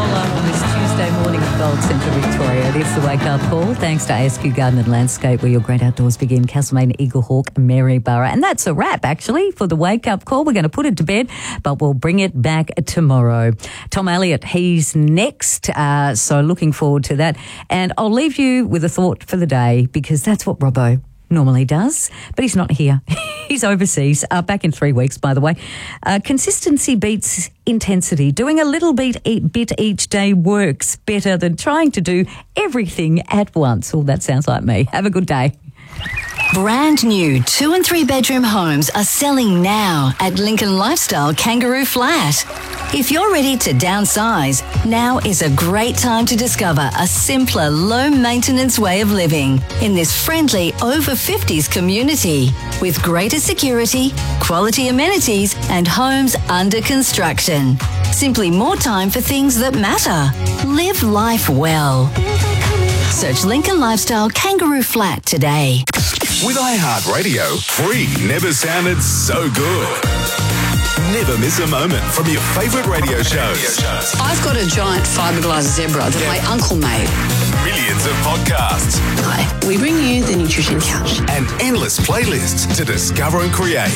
Lola on this Tuesday morning at Gold Central Victoria. It is the Wake Up Call. Thanks to ASQ Garden and Landscape, where your great outdoors begin. Castlemaine, Eaglehawk, Maryborough. And that's a wrap, actually, for the Wake Up Call. We're going to put it to bed, but we'll bring it back tomorrow. Tom Elliott, he's next. So looking forward to that. And I'll leave you with a thought for the day, because that's what Robbo normally does, but he's not here. He's overseas, back in 3 weeks, by the way. Consistency beats intensity. Doing a little bit each day works better than trying to do everything at once. Oh, that sounds like me. Have a good day. Brand new 2 and 3 bedroom homes are selling now at Lincoln Lifestyle Kangaroo Flat. If you're ready to downsize, now is a great time to discover a simpler, low-maintenance way of living in this friendly over-50s community with greater security, quality amenities and homes under construction. Simply more time for things that matter. Live life well. Search Lincoln Lifestyle Kangaroo Flat today. With iHeartRadio, free never sounded so good. Never miss a moment from your favourite radio shows. I've got a giant fiberglass zebra that my uncle made. Millions of podcasts. Hi, we bring you the Nutrition Couch. And endless playlists to discover and create.